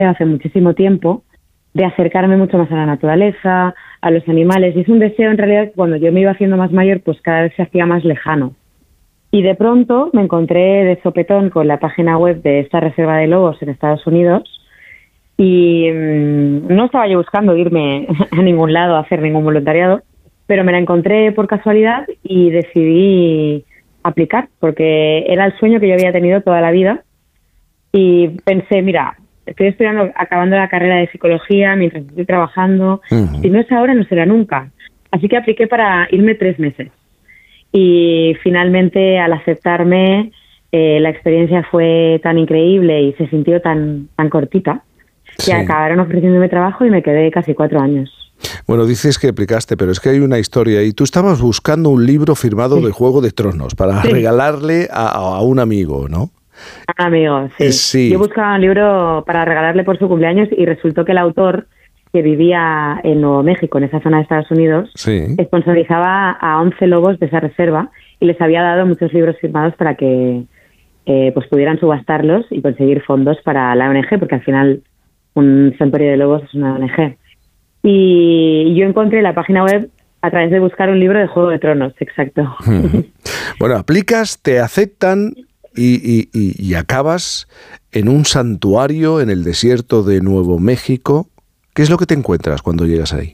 hace muchísimo tiempo de acercarme mucho más a la naturaleza, a los animales, y es un deseo en realidad que cuando yo me iba haciendo más mayor pues cada vez se hacía más lejano. Y de pronto me encontré de sopetón con la página web de esta reserva de lobos en Estados Unidos y no estaba yo buscando irme a ningún lado a hacer ningún voluntariado, pero me la encontré por casualidad y decidí aplicar porque era el sueño que yo había tenido toda la vida y pensé, mira, estoy estudiando, acabando la carrera de psicología mientras estoy trabajando, si no es ahora no será nunca. Así que apliqué para irme 3 meses. Y finalmente, al aceptarme, la experiencia fue tan increíble y se sintió tan cortita que acabaron ofreciéndome trabajo y me quedé casi 4 años. Bueno, dices que aplicaste, pero es que hay una historia y tú estabas buscando un libro firmado de Juego de Tronos para regalarle a un amigo, ¿no? A un amigo, sí. Yo buscaba un libro para regalarle por su cumpleaños y resultó que el autor, que vivía en Nuevo México, en esa zona de Estados Unidos, sponsorizaba a 11 lobos de esa reserva y les había dado muchos libros firmados para que pues pudieran subastarlos y conseguir fondos para la ONG, porque al final un santuario de lobos es una ONG. Y yo encontré la página web a través de buscar un libro de Juego de Tronos, exacto. Bueno, aplicas, te aceptan y acabas en un santuario en el desierto de Nuevo México. ¿Qué es lo que te encuentras cuando llegas ahí?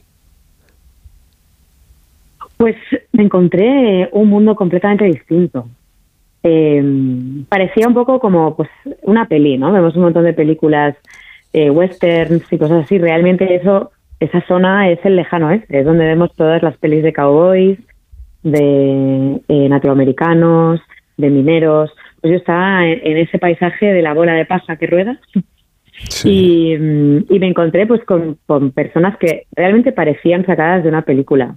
Pues me encontré un mundo completamente distinto. Parecía un poco como pues una peli, ¿no? Vemos un montón de películas westerns y cosas así. Realmente esa zona es el lejano oeste, es donde vemos todas las pelis de cowboys, de nativoamericanos, de mineros. Pues yo estaba en ese paisaje de la bola de paja que rueda. Sí. Y me encontré pues con personas que realmente parecían sacadas de una película.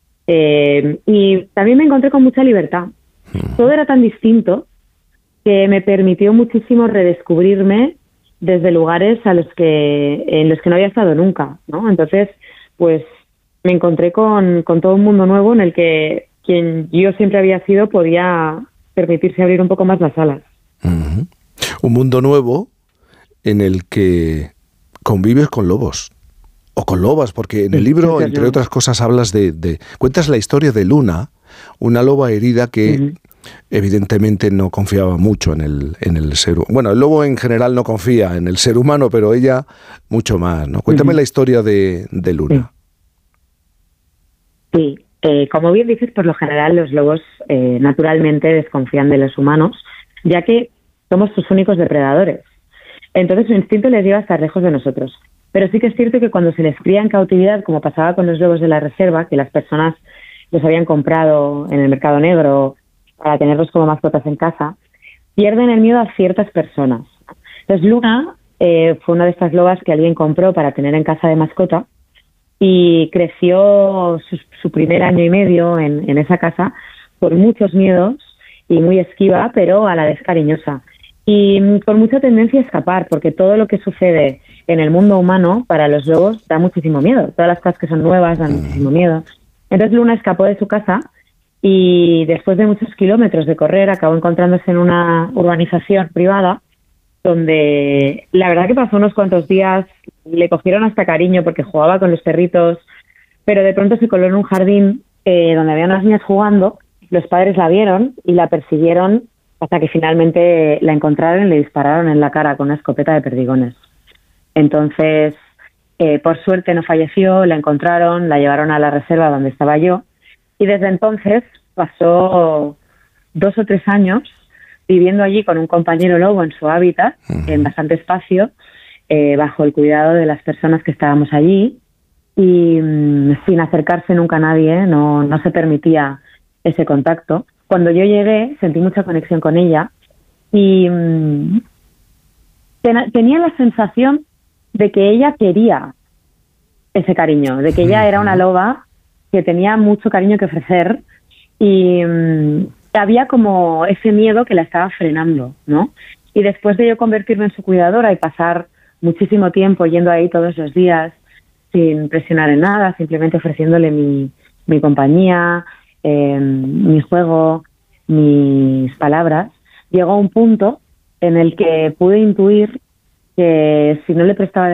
Y también me encontré con mucha libertad. Todo era tan distinto que me permitió muchísimo redescubrirme desde lugares en los que no había estado nunca, ¿no? Entonces, pues me encontré con todo un mundo nuevo en el que quien yo siempre había sido podía permitirse abrir un poco más las alas. Un mundo nuevo en el que convives con lobos o con lobas, porque en el libro, entre otras cosas, hablas cuentas la historia de Luna, una loba herida que evidentemente no confiaba mucho en el ser humano. Bueno, el lobo en general no confía en el ser humano, pero ella mucho más, ¿no? Cuéntame la historia de Luna. Sí, como bien dices, por lo general los lobos naturalmente desconfían de los humanos, ya que somos sus únicos depredadores. Entonces su instinto les lleva a estar lejos de nosotros. Pero sí que es cierto que cuando se les cría en cautividad, como pasaba con los lobos de la reserva, que las personas los habían comprado en el mercado negro para tenerlos como mascotas en casa, pierden el miedo a ciertas personas. Entonces Luna fue una de estas lobas que alguien compró para tener en casa de mascota y creció su primer año y medio en esa casa con muchos miedos y muy esquiva, pero a la vez cariñosa. Y con mucha tendencia a escapar, porque todo lo que sucede en el mundo humano para los lobos da muchísimo miedo. Todas las cosas que son nuevas dan muchísimo miedo. Entonces Luna escapó de su casa y después de muchos kilómetros de correr acabó encontrándose en una urbanización privada donde la verdad que pasó unos cuantos días, le cogieron hasta cariño porque jugaba con los perritos, pero de pronto se coló en un jardín donde había unas niñas jugando. Los padres la vieron y la persiguieron hasta que finalmente la encontraron y le dispararon en la cara con una escopeta de perdigones. Entonces, por suerte no falleció, la encontraron, la llevaron a la reserva donde estaba yo y desde entonces pasó 2 o 3 años viviendo allí con un compañero lobo en su hábitat, en bastante espacio, bajo el cuidado de las personas que estábamos allí y sin acercarse nunca a nadie, no se permitía ese contacto. Cuando yo llegué sentí mucha conexión con ella y tenía la sensación de que ella quería ese cariño, de que ella era una loba que tenía mucho cariño que ofrecer y había como ese miedo que la estaba frenando, ¿no? Y después de yo convertirme en su cuidadora y pasar muchísimo tiempo yendo ahí todos los días sin presionar en nada, simplemente ofreciéndole mi compañía, mi juego, mis palabras, llegó a un punto en el que pude intuir que si no le prestaba